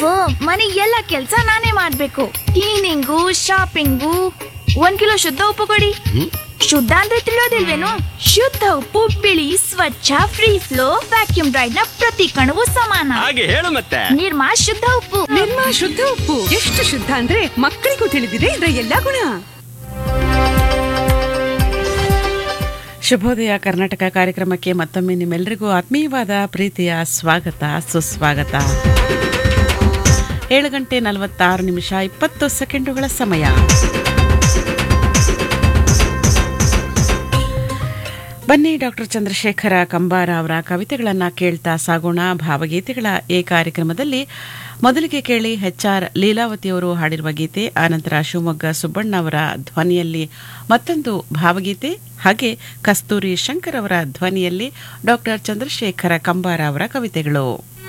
ಮನೆ ಎಲ್ಲ ಕೆಲ್ಸ ನಾನೇ ಮಾಡ್ಬೇಕು. Cleaning, shopping. 1 ಕಿಲೋ ಶುದ್ಧ ಉಪ್ಪು ಕೊಡಿ. ಶುದ್ಧ ಅಂದ್ರೆ ತಿಳಿಯೋದಿಲ್ವೇನು? ಶುದ್ಧ ಉಪ್ಪು ಬಿಳಿ, ಸ್ವಚ್ಛ, ಫ್ರೀ ಫ್ಲೋ, ವ್ಯಾಕ್ಯೂಮ್ ಡ್ರೈಡ್ ನ ಪ್ರತಿ ಕಣವು ಸಮಾನ. ಹಾಗೆ ಹೇಳು ಮತ್ತೆ. ನಿರ್ಮಾ ಶುದ್ಧ ಉಪ್ಪು. ನಿರ್ಮಾ ಶುದ್ಧ ಉಪ್ಪು ಎಷ್ಟು ಶುದ್ಧ ಅಂದ್ರೆ ಮಕ್ಕಳಿಗೂ ತಿಳಿದಿದೆ ಇದರ ಎಲ್ಲಾ ಗುಣ. ಶುಭೋದಯ ಕರ್ನಾಟಕ ಕಾರ್ಯಕ್ರಮಕ್ಕೆ ಮತ್ತೊಮ್ಮೆ ನಿಮ್ಮೆಲ್ಲರಿಗೂ ಆತ್ಮೀಯವಾದ ಪ್ರೀತಿಯ ಸ್ವಾಗತ, ಸುಸ್ವಾಗತ. 7:46 ಸಮಯ. ಬನ್ನಿ ಡಾಕ್ಟರ್ ಚಂದ್ರಶೇಖರ ಕಂಬಾರ ಅವರ ಕವಿತೆಗಳನ್ನು ಕೇಳ್ತಾ ಸಾಗೋಣ. ಭಾವಗೀತೆಗಳ ಈ ಕಾರ್ಯಕ್ರಮದಲ್ಲಿ ಮೊದಲಿಗೆ ಕೇಳಿ HR ಲೀಲಾವತಿಯವರು ಹಾಡಿರುವ ಗೀತೆ, ಆನಂತರ ಶಿವಮೊಗ್ಗ ಸುಬ್ಬಣ್ಣ ಅವರ ಧ್ವನಿಯಲ್ಲಿ ಮತ್ತೊಂದು ಭಾವಗೀತೆ, ಹಾಗೆ ಕಸ್ತೂರಿ ಶಂಕರ್ ಅವರ ಧ್ವನಿಯಲ್ಲಿ ಡಾಕ್ಟರ್ ಚಂದ್ರಶೇಖರ ಕಂಬಾರ ಅವರ ಕವಿತೆಗಳು.